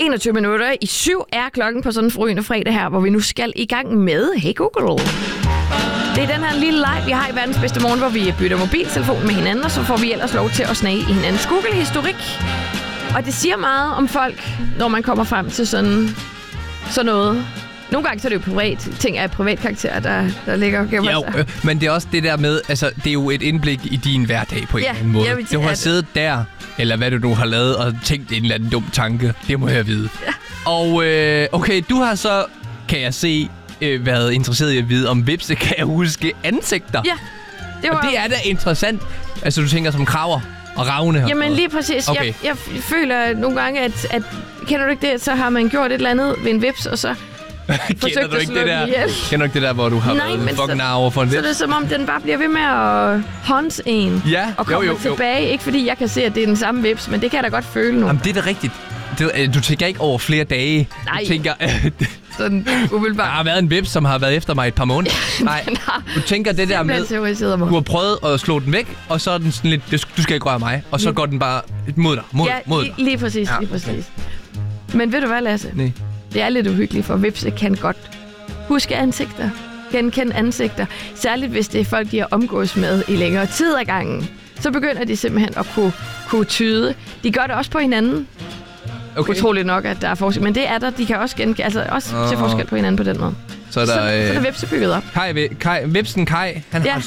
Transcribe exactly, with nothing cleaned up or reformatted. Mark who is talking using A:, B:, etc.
A: enogtyve minutter i syv er klokken på sådan en forrygende fredag her, hvor vi nu skal i gang med Hey Google. Det er den her lille leg, vi har i verdens bedste morgen, hvor vi bytter mobiltelefon med hinanden, og så får vi ellers lov til at snage i hinandens Google-historik. Og det siger meget om folk, når man kommer frem til sådan, sådan noget. Nogle gange så er det jo privat, ting af privat karakter, der, der ligger og gemmer sig.
B: Øh, men det er også det der med, altså det er jo et indblik i din hverdag på en
A: ja,
B: eller anden måde.
A: Sige,
B: du har siddet der, eller hvad du nu har lavet, og tænkt en eller anden dum tanke. Det må jeg vide. Ja. Og øh, okay, du har så, kan jeg se, øh, været interesseret i at vide, om Vipse kan huske ansigter.
A: Ja, det var...
B: Og det er da interessant. Altså du tænker som kraver og ravne.
A: Jamen lige præcis.
B: Okay.
A: Jeg, jeg føler nogle gange, at, at kender du ikke det, så har man gjort et eller andet ved en vips, og så
B: Kender du ikke det der? Kender du ikke det der, hvor du har
A: Nej,
B: været fucking nar over for en vips?
A: Så det er som om, den bare bliver ved med at håndse en.
B: Ja,
A: og kommer
B: jo, jo, jo.
A: tilbage. Ikke fordi jeg kan se, at det er den samme vips, men det kan jeg da godt føle nu.
B: Jamen det er da rigtigt. Du, du tænker ikke over flere dage.
A: Nej.
B: Du tænker...
A: Sådan umiddelbart.
B: Der har været en vips, som har været efter mig et par måneder. Nej, du tænker det der med... Du har prøvet at slå den væk, og så er den sådan lidt... Du skal ikke røre mig. Og så går den bare mod dig. Mod,
A: ja,
B: mod
A: lige, lige præcis.
B: Ja,
A: lige præcis.
B: okay.
A: Men ved du hvad, Lasse?
B: Nej.
A: Det er lidt uhyggeligt, for vipse kan godt huske ansigter. Genkende ansigter. Særligt hvis det er folk, de har omgås med i længere tid ad gangen. Så begynder de simpelthen at kunne, kunne tyde. De gør det også på hinanden. Okay. Utroligt nok, at der er forskel. Men det er der. De kan også, genkende, altså også oh. se forskel på hinanden på den måde.
B: Så er der,
A: så,
B: øh,
A: så er der vipse bygget op.
B: Kai, Kai, vipsen Kai, han
A: ja.
B: har